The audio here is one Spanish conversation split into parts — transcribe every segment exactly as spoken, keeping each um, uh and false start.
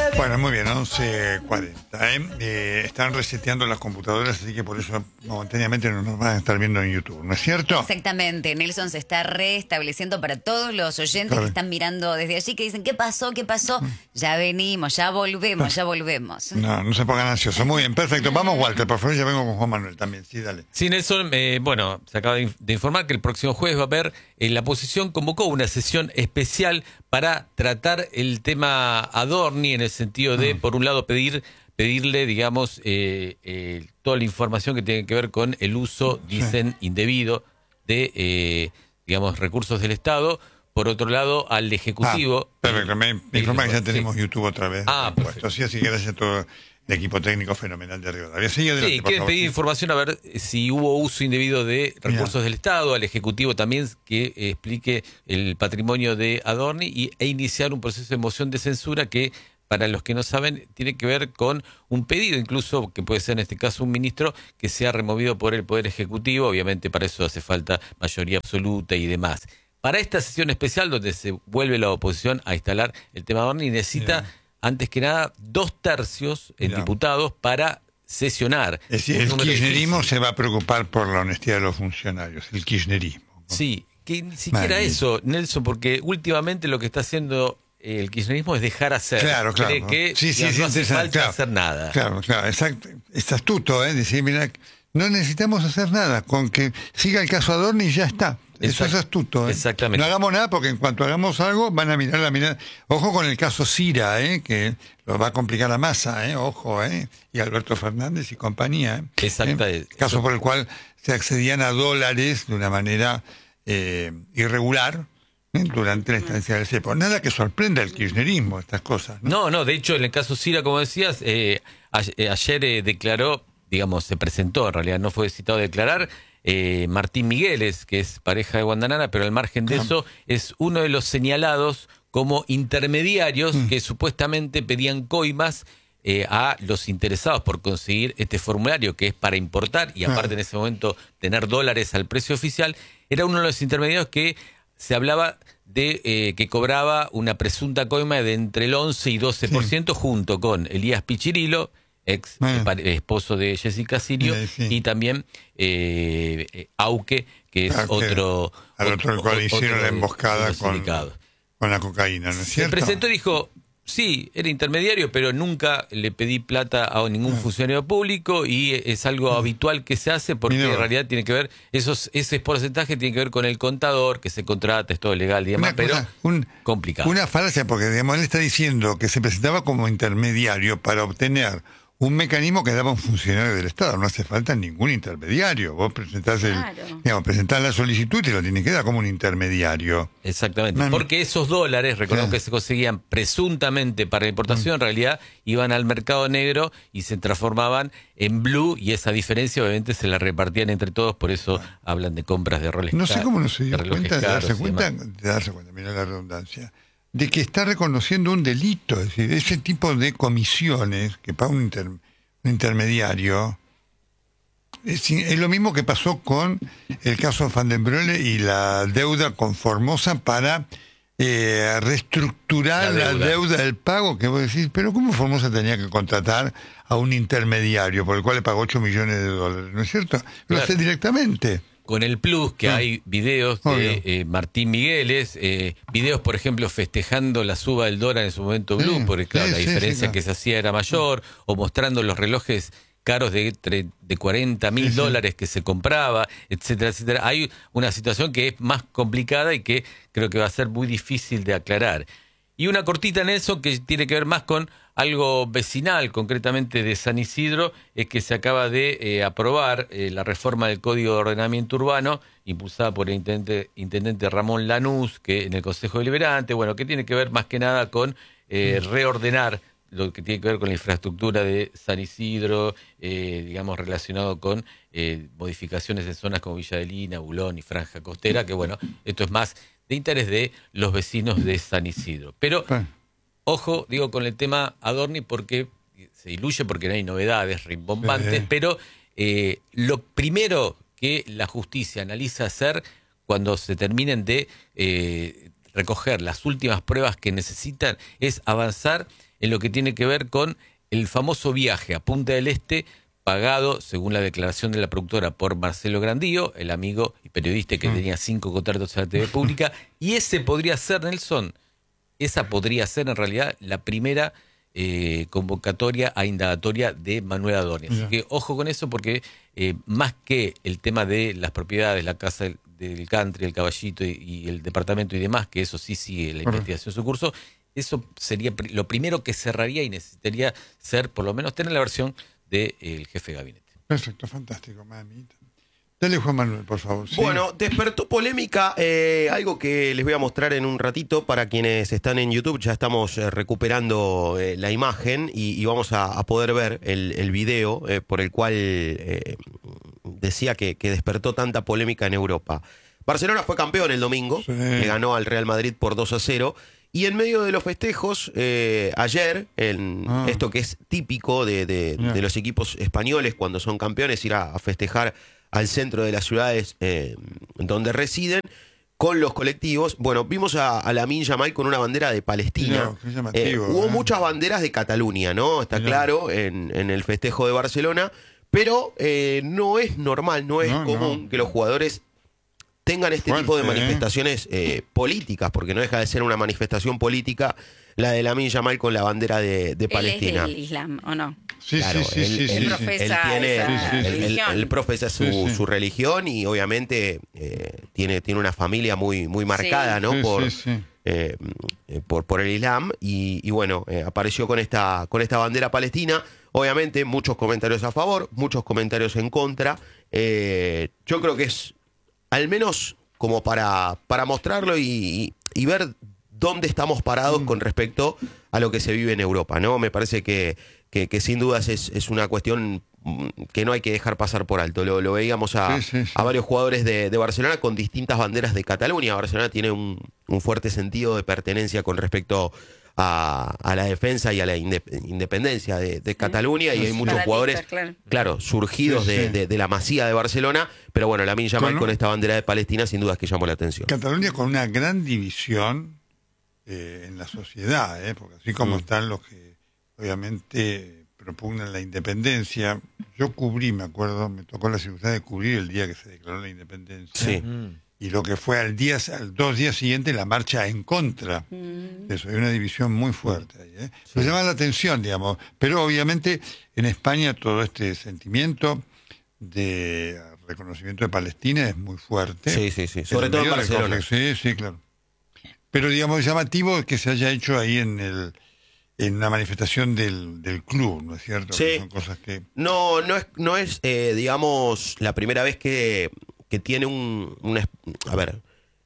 Bueno, muy bien, once cuarenta. ¿eh? Eh, están reseteando las computadoras, así que por eso momentáneamente no nos van a estar viendo en YouTube, ¿no es cierto? Exactamente, Nelson se está restableciendo para todos los oyentes Correcto. que están mirando desde allí, que dicen, ¿qué pasó? ¿Qué pasó? Ya venimos, ya volvemos, ya volvemos. No, no se pongan ansiosos. Muy bien, perfecto. Vamos, Walter, por favor, ya vengo con Juan Manuel también. Sí, dale. Sí, Nelson, eh, bueno, se acaba de, inf- de informar que el próximo jueves va a haber, eh, la oposición convocó una sesión especial para tratar el tema Adorni, en el sentido de, por un lado, pedir pedirle, digamos, eh, eh, toda la información que tiene que ver con el uso, dicen, indebido de, eh, digamos, recursos del Estado. Por otro lado, al Ejecutivo... Ah, perfecto, me, me informa que ya tenemos sí. YouTube otra vez. Ah, perfecto. Así, así que gracias a todo el equipo técnico fenomenal de Rivadavia. Sigue adelante, Sí, por quieren favor. pedir información a ver si hubo uso indebido de recursos Mirá. del Estado, al Ejecutivo también que eh, explique el patrimonio de Adorni y, e iniciar un proceso de moción de censura que, para los que no saben, tiene que ver con un pedido, incluso que puede ser en este caso un ministro, que sea removido por el Poder Ejecutivo. Obviamente para eso hace falta mayoría absoluta y demás. Para esta sesión especial, donde se vuelve la oposición a instalar el tema Adorni, necesita... Mirá. antes que nada, dos tercios en Mirá. diputados para sesionar. Es decir, Un el número kirchnerismo difícil. se va a preocupar por la honestidad de los funcionarios. El kirchnerismo. Sí, que ni siquiera Mal. eso, Nelson, porque últimamente lo que está haciendo eh, el kirchnerismo es dejar hacer. Claro, claro. Cree que Sí, sí, ya sí, no hace interesante, falta claro. hacer nada. Claro, claro, exacto. Es astuto, ¿eh? Decir, mira, no necesitamos hacer nada. Con que siga el caso Adorni y ya está. Eso Exacto. es astuto, ¿eh? Exactamente. No hagamos nada porque en cuanto hagamos algo van a mirar la mirada. Ojo con el caso Cira, ¿eh? Que lo va a complicar a Massa, ¿eh? Ojo, ¿eh? Y Alberto Fernández y compañía. ¿eh? Exacta- ¿Eh? Caso eso- por el cual se accedían a dólares de una manera eh, irregular, ¿eh? Durante la estancia del cepo. Nada que sorprenda al kirchnerismo, estas cosas, ¿no? No, no, de hecho, en el caso Cira, como decías, eh, a- eh, ayer eh, declaró, digamos, se presentó, en realidad no fue citado a declarar, eh, Martín Migueles, que es pareja de Guandanara, pero al margen de Ah. eso, es uno de los señalados como intermediarios que supuestamente pedían coimas eh, a los interesados por conseguir este formulario, que es para importar y aparte Ah. en ese momento tener dólares al precio oficial. Era uno de los intermediarios que se hablaba de eh, que cobraba una presunta coima de entre el once y doce por ciento junto con Elías Pichirilo, ex Ah. eh, pare- esposo de Jessica Sirio, Sí, sí. y también eh, eh, Auque, que es Ah, que otro... al otro el cual otro hicieron de- la de emboscada los con, sindicados. con la cocaína, ¿no es Se cierto? presentó y dijo, sí, era intermediario, pero nunca le pedí plata a ningún funcionario público y es algo habitual que se hace porque Mirá. en realidad tiene que ver, esos, ese porcentaje tiene que ver con el contador, que se contrata, es todo legal y demás, Una pero cosa, un- complicado. Una falacia, porque digamos, él está diciendo que se presentaba como intermediario para obtener un mecanismo que daba un funcionario del Estado. No hace falta ningún intermediario. Vos presentás, el, Claro. digamos, presentás la solicitud y te lo tienen que dar como un intermediario. Exactamente, No, no. porque esos dólares, recordemos Claro. que se conseguían presuntamente para la importación, en realidad iban al mercado negro y se transformaban en blue y esa diferencia obviamente se la repartían entre todos, por eso hablan de compras de roles No sé caros, cómo no se dio de relojes cuenta de darse caros y cuenta, demás. de darse cuenta, mira la redundancia, de que está reconociendo un delito. Es decir, ese tipo de comisiones que paga un, inter- un intermediario es, es lo mismo que pasó con el caso Van den Broele y la deuda con Formosa para eh, reestructurar La la deuda. deuda. del pago, que vos decís, pero ¿cómo Formosa tenía que contratar a un intermediario por el cual le pagó ocho millones de dólares? ¿No es cierto? Lo Claro. hace directamente. Con el plus que Ah. hay videos de Obvio. eh, Martín Migueles, eh, videos por ejemplo festejando la suba del dólar en su momento Sí, blue, porque claro, sí, la sí, diferencia sí, claro. que se hacía era mayor, o mostrando los relojes caros de, tre- de cuarenta mil Sí, sí. dólares que se compraba, etcétera, etcétera. Hay una situación que es más complicada y que creo que va a ser muy difícil de aclarar. Y una cortita, Nelson, que tiene que ver más con algo vecinal, concretamente de San Isidro, es que se acaba de eh, aprobar eh, la reforma del Código de Ordenamiento Urbano, impulsada por el intendente, intendente Ramón Lanús, que en el Consejo Deliberante, bueno, que tiene que ver más que nada con eh, reordenar lo que tiene que ver con la infraestructura de San Isidro, eh, digamos, relacionado con eh, modificaciones en zonas como Villa Adelina, Bulón y Franja Costera, que bueno, esto es más de interés de los vecinos de San Isidro. Pero, Ah. ojo, digo, con el tema Adorni, porque se diluye, porque no hay novedades rimbombantes, Sí. pero eh, lo primero que la justicia analiza hacer cuando se terminen de eh, recoger las últimas pruebas que necesitan, es avanzar en lo que tiene que ver con el famoso viaje a Punta del Este, pagado, según la declaración de la productora, por Marcelo Grandío, el amigo y periodista que mm. tenía cinco contratos en la T V pública, y ese podría ser, Nelson, esa podría ser en realidad la primera eh, convocatoria a indagatoria de Manuel Adorni. Así que ojo con eso, porque eh, más que el tema de las propiedades, la casa del, del country, el caballito y, y el departamento y demás, que eso sí sigue la investigación en su curso, eso sería lo primero que cerraría y necesitaría ser, por lo menos, tener la versión del de, jefe de gabinete. Perfecto, fantástico, mamita. Dale, Juan Manuel, por favor. ¿Sí? Bueno, despertó polémica, eh, algo que les voy a mostrar en un ratito para quienes están en YouTube. Ya estamos eh, recuperando eh, la imagen y, y vamos a, a poder ver el, el video eh, por el cual eh, decía que, que despertó tanta polémica en Europa. Barcelona fue campeón el domingo, sí. Le ganó al Real Madrid por dos a cero. Y en medio de los festejos, eh, ayer, en ah. esto que es típico de, de, yeah. de los equipos españoles cuando son campeones, ir a, a festejar al centro de las ciudades eh, donde residen, con los colectivos. Bueno, vimos a, a Lamine Yamal con una bandera de Palestina. No, eh, hubo ¿eh? muchas banderas de Cataluña, ¿no? Está no. claro, en, en el festejo de Barcelona, pero eh, no es normal, no es no, común no. que los jugadores tengan este Fuerte, tipo de manifestaciones eh, políticas, porque no deja de ser una manifestación política la de Lamine Yamal con la bandera de, de Palestina. ¿Él es del Islam o no? Sí, claro, sí, él, sí, él, sí, él, profesa él tiene, esa él, él, él profesa su, sí, sí. su religión y obviamente eh, tiene, tiene una familia muy, muy marcada, sí. ¿no? Sí, por, sí, sí. Eh, por, por el Islam y, y bueno, eh, apareció con esta, con esta bandera palestina. Obviamente muchos comentarios a favor, muchos comentarios en contra. Eh, yo creo que es al menos como para, para mostrarlo y, y, y ver dónde estamos parados mm. con respecto a lo que se vive en Europa, ¿no? Me parece que, que, que sin dudas es, es una cuestión que no hay que dejar pasar por alto. Lo, lo veíamos a, sí, sí, sí. a varios jugadores de, de Barcelona con distintas banderas de Cataluña. Barcelona tiene un, un fuerte sentido de pertenencia con respecto a, a la defensa y a la independencia de, de Cataluña, sí. y hay muchos Para jugadores, claro. claro, surgidos sí, sí. De, de, de la Masía de Barcelona, pero bueno, Lamine Yamal con, con esta bandera de Palestina sin duda es que llamó la atención. Cataluña con una gran división eh, en la sociedad, eh, porque así como mm. están los que obviamente propugnan la independencia, yo cubrí, me acuerdo, me tocó la circunstancia de cubrir el día que se declaró la independencia. Sí. Mm. Y lo que fue al día, al dos días siguientes, la marcha en contra. Mm. Eso, hay una división muy fuerte ahí. ¿eh? Sí. Nos llama la atención, digamos. Pero obviamente en España todo este sentimiento de reconocimiento de Palestina es muy fuerte. Sí, sí, sí. Sobre todo en Barcelona. Sí, sí, claro. Pero digamos, es llamativo que se haya hecho ahí en el en una manifestación del, del club, ¿no es cierto? Sí. Que son cosas que... No, no es, no es eh, digamos, la primera vez que... que tiene un, un a ver,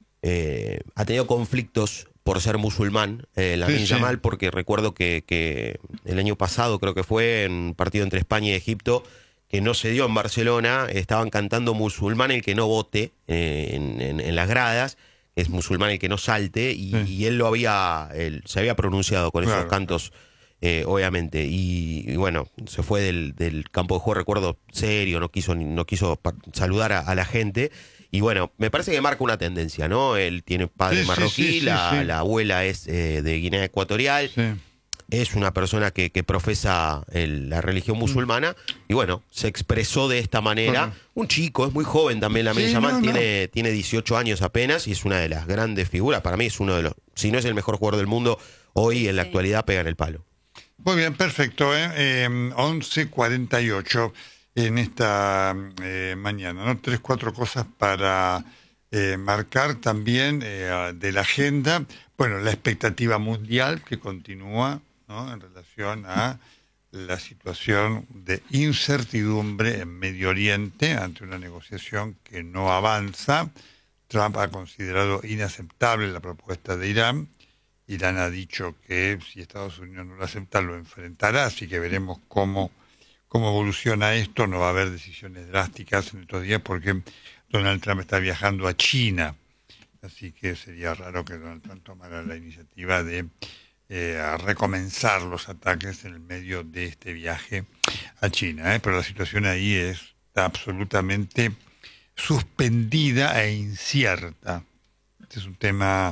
eh, ha tenido conflictos por ser musulmán, eh, Lamine sí, Yamal, sí. porque recuerdo que, que el año pasado, creo que fue, en un partido entre España y Egipto, que no se dio en Barcelona, estaban cantando musulmán el que no vote eh, en, en, en las gradas, es musulmán el que no salte, y, sí. y él lo había, él se había pronunciado con claro, esos cantos, claro. Eh, obviamente, y, y bueno, se fue del, del campo de juego, recuerdo, serio, no quiso no quiso saludar a, a la gente, y bueno, me parece que marca una tendencia, ¿no? Él tiene padre sí, marroquí, sí, sí, la, sí, sí. la abuela es eh, de Guinea Ecuatorial, sí. es una persona que, que profesa el, la religión musulmana, mm. y bueno, se expresó de esta manera, mm. un chico, es muy joven también, Lamine sí, Yamal, no, tiene, no. tiene dieciocho años apenas, y es una de las grandes figuras, para mí es uno de los, si no es el mejor jugador del mundo, hoy en la sí. actualidad pega en el palo. Muy bien, perfecto. ¿eh? Eh, once cuarenta y ocho en esta eh, mañana, ¿no? Tres, cuatro cosas para eh, marcar también eh, de la agenda. Bueno, la expectativa mundial que continúa, ¿no? En relación a la situación de incertidumbre en Medio Oriente ante una negociación que no avanza. Trump ha considerado inaceptable la propuesta de Irán. Irán ha dicho que si Estados Unidos no lo acepta, lo enfrentará, así que veremos cómo, cómo evoluciona esto. No va a haber decisiones drásticas en estos días porque Donald Trump está viajando a China, así que sería raro que Donald Trump tomara la iniciativa de eh, a recomenzar los ataques en el medio de este viaje a China. ¿eh? Pero la situación ahí está absolutamente suspendida e incierta. Este es un tema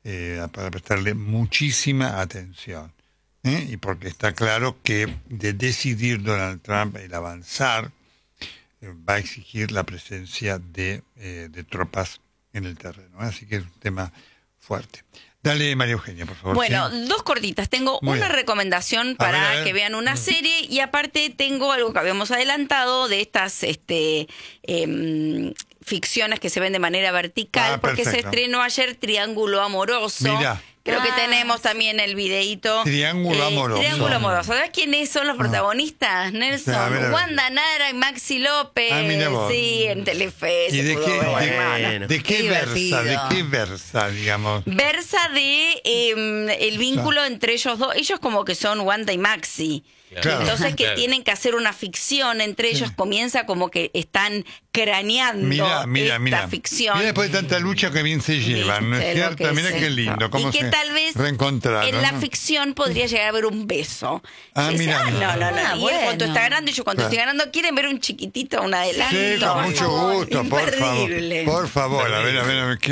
eh, para prestarle muchísima atención. ¿eh? Y porque está claro que de decidir Donald Trump el avanzar, eh, va a exigir la presencia de, eh, de tropas en el terreno. Así que es un tema fuerte. Dale, María Eugenia, por favor. Bueno, ¿sí? dos cortitas. Tengo Muy una bien. recomendación A para ver, a ver. que vean una serie y aparte tengo algo que habíamos adelantado de estas este, em, ficciones que se ven de manera vertical Ah, porque se perfecto. estrenó ayer Triángulo Amoroso. Mirá. Creo que Ah, tenemos también el videíto. Triángulo Amoroso. Triángulo Amoroso. ¿Sabes quiénes son los protagonistas, Nelson? A ver, a ver. Wanda Nara y Maxi López. Ah, mira vos. Sí, en Telefe. ¿Y se de pudo qué, ver. de, Bueno. de qué Qué versa? divertido. ¿De qué versa, digamos? Versa de eh, el vínculo entre ellos dos. Ellos como que son Wanda y Maxi. Claro. Entonces que Claro. tienen que hacer una ficción entre ellos. Comienza como que están craneando Mira, mira, esta mira. ficción. Mira después de tanta lucha que bien se llevan, ¿no es Viste lo cierto? que Mira es qué esto. lindo. Cómo y que se tal vez reencontraron, en la ¿no? ficción podría llegar a haber un beso. Ah, Y dice, mira, "Ah, mira. no, no, no. Ah, y él cuando bueno. está grande, yo cuando Claro. estoy ganando, quieren ver un chiquitito, un adelanto. Sí, con mucho gusto, por favor. Imperdible. Por favor, a ver, a ver, a ver.